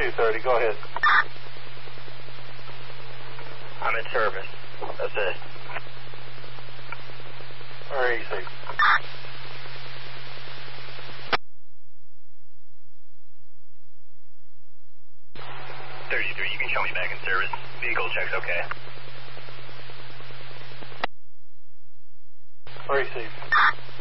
230, go ahead. I'm in service. That's it. All right, easy. 33, you can show me back in service. Vehicle checks okay. All right, easy.